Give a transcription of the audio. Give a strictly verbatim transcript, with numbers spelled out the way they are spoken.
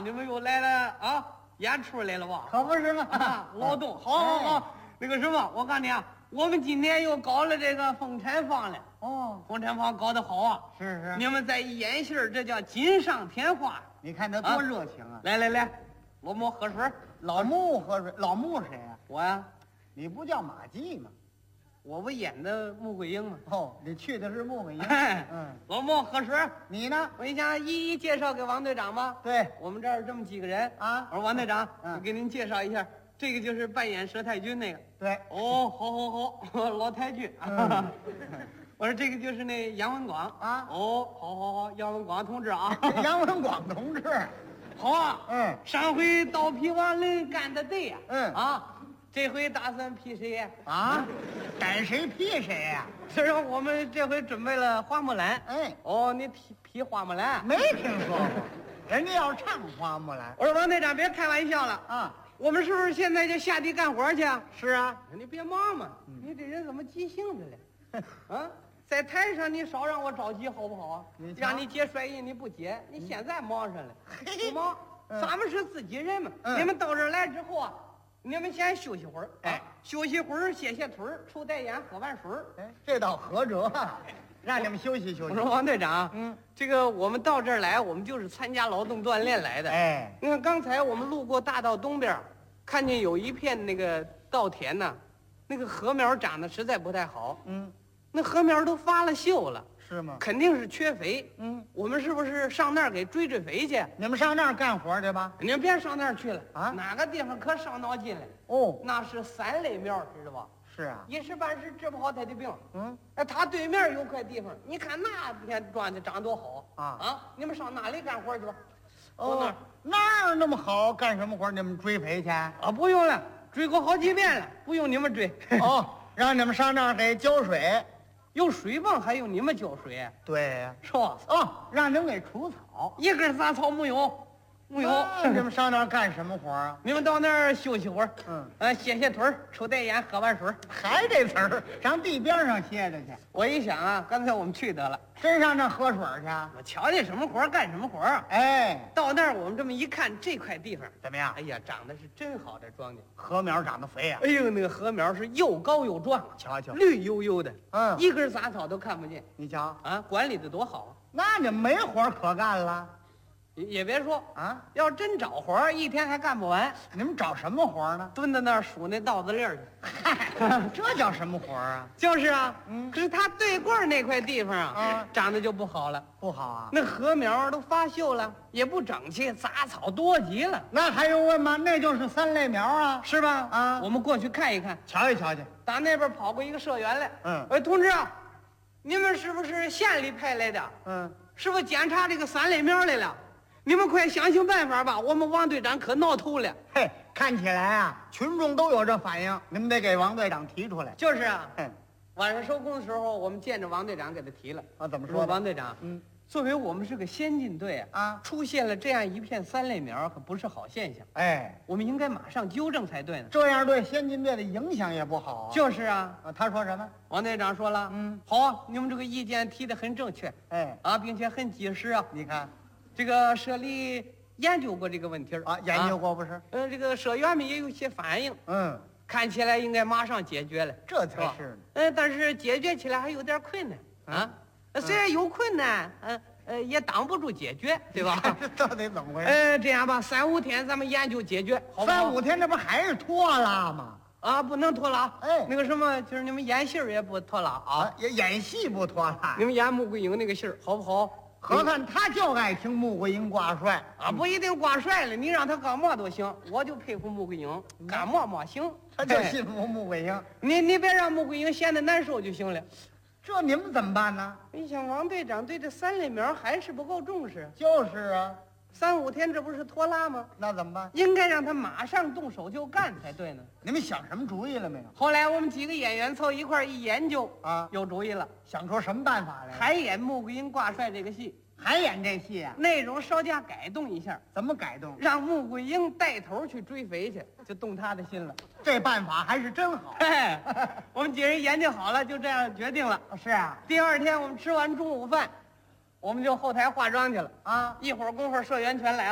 你们又来了啊？演出来了吧？ 可不是吗？ 啊，劳动，好好好。那个什么，我告诉你啊，我们今年又搞了这个风产坊了。 哦， 风产坊搞得好啊！ 是是， 你们再一演戏儿，这叫锦上添花。 你看他多热情啊！ 来来来，老穆喝水。 老穆喝水，老穆谁呀？ 我呀， 你不叫马季吗？ 我不演的穆桂英吗？ 哦，你去的是穆桂英。 嗯，老穆喝水。 你呢？ 我你想一一介绍给王队长吧。 对， 我们这儿这么几个人啊。 我说王队长， 嗯， 我给您介绍一下，这个就是扮演佘太君那个。 对。 哦，好好好，老太君。 嗯、 我说这个就是那杨文广啊。 哦，好好好，杨文广同志啊。 杨文广同志， 好啊。 嗯， 上回刀劈王伦干的对呀。 嗯啊。这回打算劈谁呀？ 啊，逮谁劈谁呀？ 是说我们这回准备了花木兰。 哎， 哦，你劈劈花木兰？ 没听说过，人家要唱花木兰。 我说王队长，别开玩笑了啊！ 我们是不是现在就下地干活去啊？ 是啊， 你别忙嘛，嗯、你这人怎么急性子了？啊，在台上你少让我着急好不好啊？ 你让你接摔印你不接，你现在忙上了，不忙， 嗯、 咱们是自己人嘛。 嗯、 你们到这儿来之后啊。你们先休息会儿， 哎， 啊、休息会儿，歇歇腿儿，抽袋烟，喝碗水儿。 哎，这倒合辙，让你们休息休息。 我说王队长， 嗯， 这个我们到这儿来，我们就是参加劳动锻炼来的。 哎， 你看刚才我们路过大道东边，看见有一片那个稻田呢，那个禾苗长得实在不太好。 嗯， 那禾苗都发了锈了。 是吗？ 肯定是缺肥。 嗯， 我们是不是上那儿给追追肥去？ 你们上那儿干活去吧。 你们别上那儿去了啊！ 哪个地方可伤脑筋了？ 哦， 那是三类苗，知道吧？ 是啊， 一时半时治不好他的病。 嗯， 哎，他对面有块地方，你看那片庄稼长多好啊啊！你们上那里干活去吧。 哦，那儿那么好，干什么活？你们追肥去？ 啊，不用了，追过好几遍了，不用你们追。 哦，让你们上那儿给浇水。 有水泵还用你们浇水？ 对呀， 是吧？ 哦，让你们给除草， 一根杂草没有，没有。 你们上那儿干什么活啊？ 你们到那儿休息会儿， 嗯， 呃，歇歇腿儿，抽袋烟，喝碗水。 还这词儿，上地边上歇着去。 我一想啊，干脆我们去得了， 真上那儿喝水去？ 我瞧见什么活干什么活啊！ 哎， 到那儿我们这么一看，这块地方怎么样？ 哎呀，长得是真好，这庄稼禾苗长得肥呀、 啊！哎呦，那个禾苗是又高又壮， 瞧瞧， 绿油油的， 嗯， 一根杂草都看不见。 你瞧啊，管理的多好。 那你们没活可干了？ 也也别说啊， 要真找活一天还干不完。 你们找什么活呢？ 蹲在那儿数那稻子粒儿去。 嗨，这叫什么活啊？ 就是啊， 嗯， 可是他对过那块地方啊， 啊， 长得就不好了， 不好啊。 那禾苗都发锈了，也不整齐，杂草多极了。 那还用问吗？那就是三类苗啊， 是吧？ 啊， 我们过去看一看， 瞧一瞧去。 打那边跑过一个社员来， 嗯， 哎，同志啊，你们是不是县里派来的？ 嗯， 是不是检查这个三类苗来了？你们快想想办法吧！我们王队长可闹头了。 嘿，看起来啊，群众都有这反应，你们得给王队长提出来。 就是啊， 嗯， 晚上收工的时候，我们见着王队长给他提了。 啊，怎么说？ 王队长， 嗯， 作为我们是个先进队啊， 啊， 出现了这样一片三类苗，可不是好现象。 哎， 我们应该马上纠正才对呢。 这样对先进队的影响也不好啊。 就是啊， 啊，他说什么？ 王队长说了， 嗯， 好啊，你们这个意见提得很正确， 哎， 啊，并且很及时啊。 你看， 这个社里研究过这个问题啊，研究过不是？ 呃，这个社员们也有些反应， 嗯， 看起来应该马上解决了， 这才是呢。 嗯，但是解决起来还有点困难啊。虽然有困难，嗯呃，也挡不住解决，对吧？ 这到底怎么回事？ 呃，这样吧，三五天咱们研究解决，好不好？ 三五天，这不还是拖拉吗？ 啊，不能拖拉。 哎， 那个什么，就是你们演戏也不拖拉啊， 演演戏不拖拉。 你们演穆桂英那个戏好不好？ 合算他就爱听穆桂英挂帅啊，不一定挂帅了，你让他干嘛都行，我就佩服穆桂英，干嘛嘛行， 他就信服穆桂英。 你你别让穆桂英闲得难受就行了。 这你们怎么办呢？ 你想王队长对这三类苗还是不够重视。 就是啊， 三五天这不是拖拉吗？ 那怎么办？ 应该让他马上动手就干才对呢。 你们想什么主意了没有？ 后来我们几个演员凑一块一研究啊， 有主意了， 想出什么办法来？ 还演穆桂英挂帅这个戏。 还演这戏啊？ 内容稍加改动一下， 怎么改动？ 让穆桂英带头去追肥去，就动他的心了。 这办法还是真好。 哎，我们几人研究好了，就这样决定了。 是啊， 第二天我们吃完中午饭，我们就后台化妆去了啊， 一会儿功夫社员全来了。